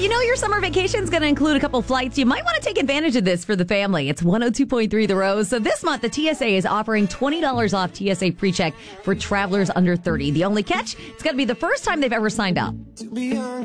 you know your summer vacation is going to include a couple flights, you might want to take advantage of this for the family. It's 102.3 The Rose. So this month, the TSA is offering $20 off TSA PreCheck for travelers under 30. The only catch, it's got to be the first time they've ever signed up.